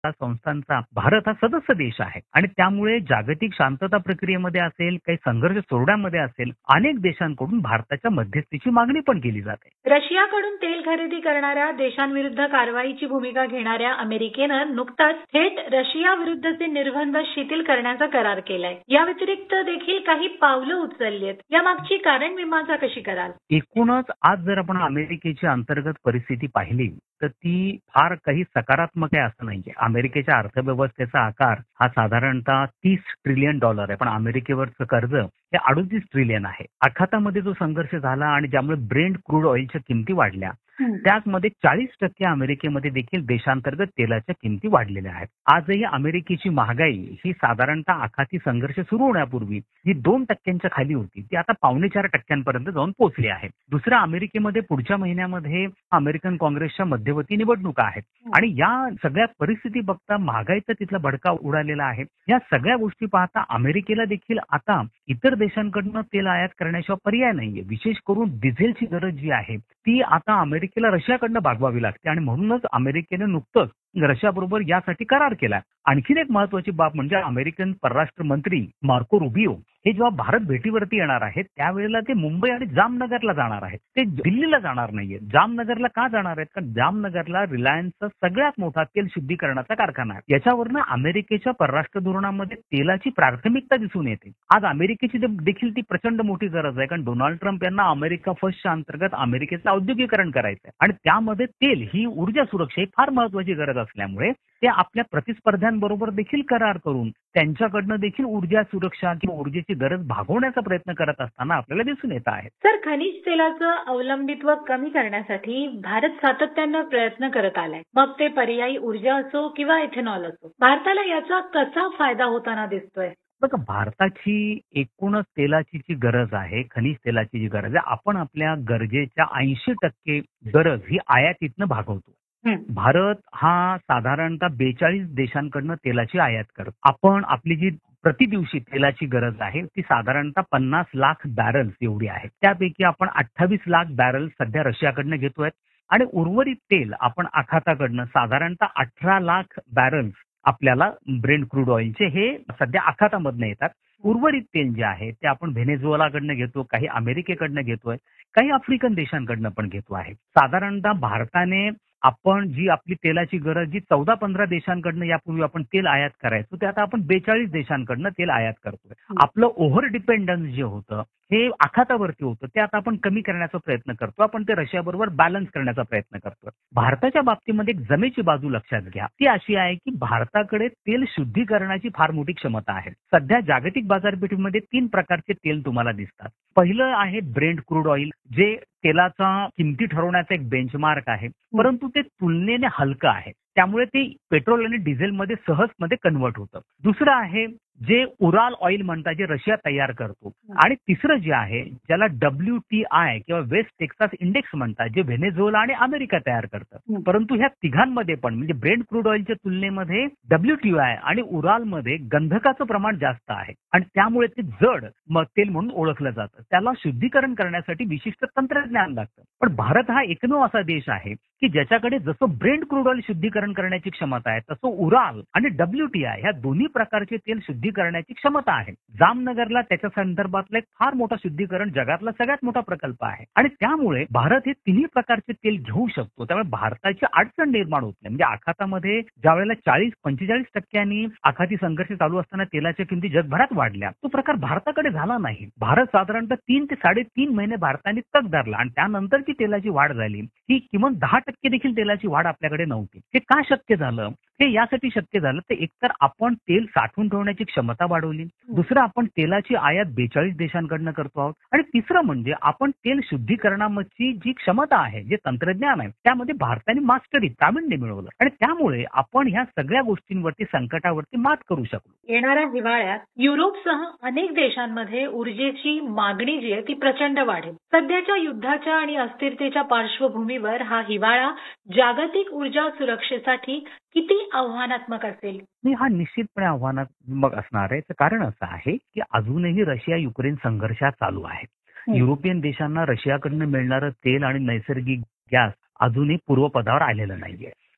संस्थांचा भारत हा सदस्य देश आहे आणि त्यामुळे जागतिक शांतता प्रक्रियेमध्ये असेल, काही संघर्ष सोडण्यामध्ये असेल, अनेक देशांकडून भारताच्या मध्यस्थीची मागणी पण केली जाते. रशियाकडून तेल खरेदी करणाऱ्या देशांविरुद्ध कारवाईची भूमिका घेणाऱ्या अमेरिकेनं नुकताच थेट रशिया विरुद्धचे निर्बंध शिथिल करण्याचा करार केलाय. या व्यतिरिक्त देखील काही पावलं उचलली आहेत. यामागची कारण मीमांसा कशी कराल? एकूणच आज जर आपण अमेरिकेची अंतर्गत परिस्थिती पाहिली तर ती फार काही सकारात्मक आहे असं नाहीये. अमेरिकेच्या अर्थव्यवस्थेचा आकार हा साधारणतः $30 ट्रिलियन आहे, पण अमेरिकेवरचं कर्ज हे 38 ट्रिलियन आहे. आखातामध्ये जो संघर्ष झाला आणि ज्यामुळे ब्रेंट क्रूड ऑइलच्या किमती वाढल्या, त्याचमध्ये 40% अमेरिकेमध्ये देखील देशांतर्गत तेलाच्या किमती वाढलेल्या आहेत. आजही अमेरिकेची महागाई ही साधारणतः आखाती संघर्ष सुरू होण्यापूर्वी जी 2% खाली होती, ती आता 4.25% जाऊन पोहोचली आहे. दुसरं, अमेरिकेमध्ये पुढच्या महिन्यामध्ये अमेरिकन काँग्रेसच्या मध्यवर्ती निवडणुका आहेत आणि या सगळ्या परिस्थिती बघता महागाईचा तिथला भडका उडालेला आहे. या सगळ्या गोष्टी पाहता अमेरिकेला देखील आता इतर देशांकडनं तेल आयात करण्याशिवाय पर्याय नाहीये. विशेष करून डिझेलची गरज जी आहे ती आता अमेरिकेला रशियाकडनं भागवावी लागते आणि म्हणूनच अमेरिकेने नुकतंच रशियाबरोबर यासाठी करार केला. आणखीन एक महत्वाची बाब म्हणजे अमेरिकन परराष्ट्र मंत्री मार्को रुबियो हे जेव्हा भारत भेटीवरती येणार आहेत त्यावेळेला ते मुंबई आणि जामनगरला जाणार आहेत. ते दिल्लीला जाणार नाहीये. जामनगरला का जाणार आहेत? कारण जामनगरला रिलायन्सचा सगळ्यात मोठा तेल शुद्धीकरणाचा कारखाना आहे. याच्यावरनं अमेरिकेच्या परराष्ट्र धोरणामध्ये तेलाची प्राथमिकता दिसून येते. आज अमेरिकेची देखील ती प्रचंड मोठी गरज आहे, कारण डोनाल्ड ट्रम्प यांना अमेरिका फर्स्टच्या अंतर्गत अमेरिकेचं औद्योगिकरण करायचं आहे आणि त्यामध्ये तेल ही ऊर्जा सुरक्षा ही फार महत्वाची गरज असल्यामुळे ते आपल्या प्रतिस्पर्ध्यांबरोबर देखील करार करून त्यांच्याकडनं देखील ऊर्जा सुरक्षा किंवा ऊर्जेची गरज भागवण्याचा प्रयत्न करत असताना आपल्याला दिसून येत आहे. सर, खनिज तेलाचं अवलंबित्व कमी करण्यासाठी भारत सातत्यानं प्रयत्न करत आलाय. मग ते पर्यायी ऊर्जा असो किंवा इथेनॉल असो, भारताला याचा कसा फायदा होताना दिसतोय? बघा, भारताची एकूणच तेलाची जी गरज आहे, खनिज तेलाची जी गरज आहे, आपण आपल्या गरजेच्या 80% गरज ही आयातीतनं भागवतो. भारत हा साधारणतः 42 देशांकडनं तेलाची आयात करतो. आपण आपली जी प्रति दिवशी तेलाची गरज आहे ती साधारणतः 50 लाख बॅरल्स एवढी आहे. त्यापैकी आपण 28 लाख बॅरल्स सध्या रशियाकडनं घेतोय आणि उर्वरित तेल आपण आखाताकडनं साधारणतः 18 लाख बॅरल्स आपल्याला ब्रेंट क्रूड ऑइलचे हे सध्या आखातामधनं येतात. उर्वरित तेल जे आहे ते आपण व्हेनेझुएलाकडनं घेतो, काही अमेरिकेकडनं घेतोय, काही आफ्रिकन देशांकडनं पण घेतो आहे. साधारणतः भारताने आपण जी आपली तेलाची गरज जी 14-15 देशांकडनं यापूर्वी आपण तेल आयात करायचो ते आता आपण 42 देशांकडनं तेल आयात करतोय. आपलं ओव्हर डिपेंडन्स जे होतं हे आखातावरती होतं ते आता आपण कमी करण्याचा प्रयत्न करतो. आपण ते रशियाबरोबर बॅलन्स करण्याचा प्रयत्न करतोय. भारताच्या बाबतीमध्ये एक जमेची बाजू लक्षात घ्या, ती अशी आहे की भारताकडे तेल शुद्धीकरणाची फार मोठी क्षमता आहे. सध्या जागतिक बाजारपेठेमध्ये 3 प्रकारचे तेल तुम्हाला दिसतात. पहिलं आहे ब्रेंट क्रूड ऑइल, जे तेलाचा किमती ठरवण्याचा एक बेंचमार्क आहे, परंतु ते तुलनेने हलकं आहे, त्यामुळे ते पेट्रोल आणि डिझेलमध्ये सहजमध्ये कन्वर्ट होतं. दुसरं आहे जे उराल ऑइल म्हणतात, जे रशिया तयार करतो. आणि तिसरं जे आहे ज्याला WTI किंवा वेस्ट टेक्सास इंडेक्स म्हणतात, जे व्हेनेझुएला आणि अमेरिका तयार करतात. परंतु ह्या तिघांमध्ये पण म्हणजे ब्रेंट क्रूड ऑइलच्या तुलनेमध्ये WTI आणि उरालमध्ये गंधकाचं प्रमाण जास्त आहे आणि त्यामुळे ते जड तेल म्हणून ओळखलं जातं. त्याला शुद्धीकरण करण्यासाठी विशिष्ट तंत्रज्ञान लागतं. पण भारत हा एकमेव असा देश आहे की ज्याच्याकडे जसं ब्रेंट क्रूड ऑइल शुद्धीकरण करण्याची क्षमता आहे तसं उराल आणि WTI ह्या दोन्ही प्रकारचे तेल शुद्धी करण्याची क्षमता आहे. जामनगरला त्याच्या संदर्भातला एक फार मोठा शुद्धीकरण जगातला सगळ्यात मोठा प्रकल्प आहे आणि त्यामुळे भारत हे तिन्ही प्रकारचे तेल घेऊ शकतो. त्यामुळे भारताची अडचण निर्माण होत नाही. म्हणजे आखातामध्ये ज्या वेळेला 40-45% आखाती संघर्ष चालू असताना तेलाच्या किमती जगभरात वाढल्या, तो प्रकार भारताकडे झाला नाही. भारत साधारणतः 3 ते 3.5 महिने भारताने तग धरला आणि त्यानंतरची तेलाची वाढ झाली ही किमान 10% देखील तेलाची वाढ आपल्याकडे नव्हती. हे का शक्य झालं? हे यासाठी शक्य झालं ते एकतर आपण तेल साठवून ठेवण्याची क्षमता वाढवली, दुसरं आपण तेलाची आयात 42 देशांकडनं करतो आहोत आणि तिसरं म्हणजे आपण तेल शुद्धीकरणाची जी क्षमता आहे, जे तंत्रज्ञान आहे, त्यामध्ये भारताने मास्टरी प्रावीण्य मिळवलं आणि त्यामुळे आपण ह्या सगळ्या गोष्टींवरती संकटावरती मात करू शकलो. येणाऱ्या हिवाळ्यात युरोपसह अनेक देशांमध्ये ऊर्जेची मागणी जी आहे ती प्रचंड वाढेल. सध्याच्या युद्धाच्या आणि अस्थिरतेच्या पार्श्वभूमीवर हा हिवाळा जागतिक ऊर्जा सुरक्षेसाठी किती आव्हानात्मक असेल? हा निश्चितपणे आव्हानात्मक असणार आहे. कारण असं आहे की अजूनही रशिया युक्रेन संघर्ष चालू आहे. युरोपियन देशांना रशियाकडनं मिळणारं तेल आणि नैसर्गिक गॅस अजूनही पूर्वपदावर आलेलं नाहीये.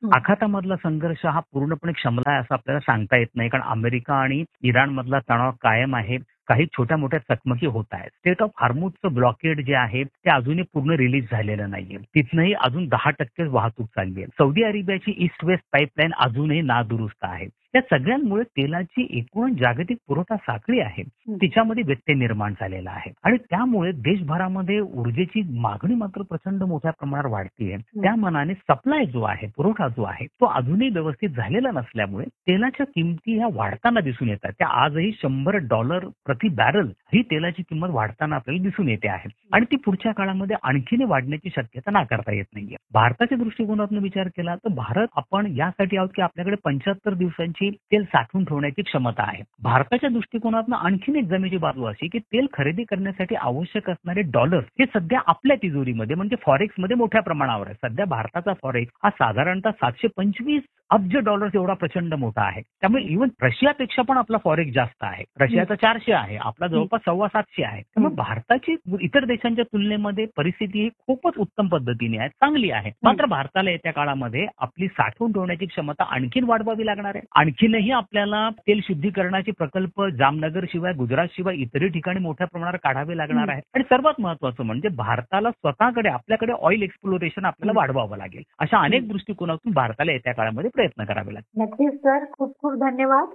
आखातामधला संघर्ष हा पूर्णपणे शमला आहे असं आपल्याला सांगता येत नाही, कारण अमेरिका आणि इराणमधला तणाव कायम आहे. काही छोट्या मोठ्या चकमकी होत आहेत. स्टेट ऑफ हार्मुजचं ब्लॉकेड जे आहे ते अजूनही पूर्ण रिलीज झालेलं नाहीये. तिथनंही अजून 10% वाहतूक चालली आहे. सौदी अरेबियाची ईस्ट वेस्ट पाईपलाईन अजूनही नादुरुस्त आहे. या सगळ्यांमुळे तेलाची एकूण जागतिक पुरवठा साखळी आहे तिच्यामध्ये व्यत्यय निर्माण झालेला आहे आणि त्यामुळे देशभरामध्ये ऊर्जेची मागणी मात्र प्रचंड मोठ्या प्रमाणावर वाढतीये. त्या मनाने सप्लाय जो आहे, पुरवठा जो आहे तो अजूनही व्यवस्थित झालेला नसल्यामुळे तेलाच्या किमती ह्या वाढताना दिसून येतात. त्या आजही $100 प्रति बॅरल ही तेलाची किंमत वाढताना आपल्याला दिसून येते आहे आणि ती पुढच्या काळामध्ये आणखीन वाढण्याची शक्यता नाकारता येत नाहीये. भारताच्या दृष्टिकोनातून विचार केला तर भारत आपण यासाठी आहोत की आपल्याकडे 75 दिवसांची तेल साठवून ठेवण्याची क्षमता आहे. भारताच्या दृष्टिकोनातून आणखीन एक जमेची बाजू अशी की तेल खरेदी करण्यासाठी आवश्यक असणारे डॉलर हे सध्या आपल्या तिजोरीमध्ये म्हणजे फॉरेक्स मध्ये मोठ्या प्रमाणावर आहे. सध्या भारताचा फॉरेक्स हा साधारणतः $725 अब्ज एवढा प्रचंड मोठा आहे. त्यामुळे इव्हन रशियापेक्षा पण आपला फॉरेक्स जास्त आहे. रशियाचा 400 आहे, आपला जवळपास 725 आहे. त्यामुळे भारताची इतर देशांच्या तुलनेमध्ये परिस्थिती ही खूपच उत्तम पद्धतीने आहे, चांगली आहे. मात्र भारताला येत्या काळामध्ये आपली साठवून ठेवण्याची क्षमता आणखीन वाढवावी लागणार आहे. आणखीनही आपल्याला तेल शुद्धीकरणाचे प्रकल्प जामनगर शिवाय गुजरात शिवाय इतरही ठिकाणी मोठ्या प्रमाणावर काढावे लागणार आहे. आणि सर्वात महत्वाचं म्हणजे भारताला स्वतःकडे आपल्याकडे ऑइल एक्सप्लोरेशन आपल्याला वाढवावं लागेल. अशा अनेक दृष्टिकोनातून भारताला येत्या काळामध्ये प्रयत्न करावे लागतील. नक्कीच सर, खूप खूप धन्यवाद.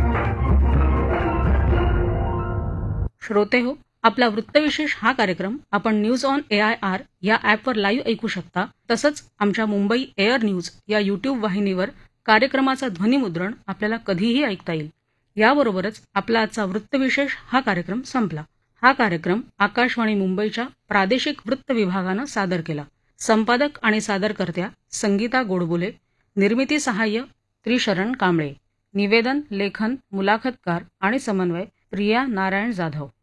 श्रोते हो, आपला वृत्तविशेष हा कार्यक्रम आपण न्यूज ऑन AIR या ॲपवर लाईव्ह ऐकू शकता. तसंच आमच्या मुंबई एअर न्यूज या YouTube वाहिनीवर कार्यक्रमाचं ध्वनिमुद्रण आपल्याला कधीही ऐकता येईल. याबरोबरच आपला आजचा वृत्तविशेष हा कार्यक्रम संपला. हा कार्यक्रम आकाशवाणी मुंबईच्या प्रादेशिक वृत्त विभागानं सादर केला. संपादक आणि सादरकर्त्या संगीता गोडबोले, निर्मिती सहाय्य त्रिशरण कांबळे, निवेदन लेखन मुलाखतकार आणि समन्वय प्रिया नारायण जाधव.